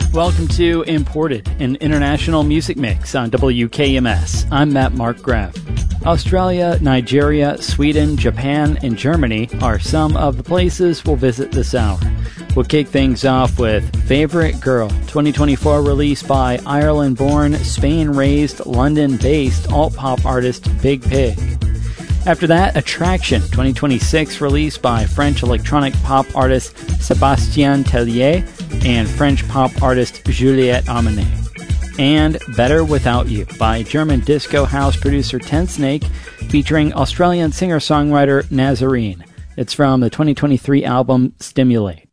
Welcome to Imported, an international music mix on WKMS. I'm Matt Mark Graff. Australia, Nigeria, Sweden, Japan, and Germany are some of the places we'll visit this hour. We'll kick things off with Favorite Girl, 2024 release by Ireland-born, Spain-raised, London-based alt-pop artist Big Pig. After that, Attraction, 2026 release by French electronic pop artist Sébastien Tellier and French pop artist Juliette Armanet. And Better Without You by German disco house producer Tensnake featuring Australian singer-songwriter Nazarene. It's from the 2023 album Stimulate.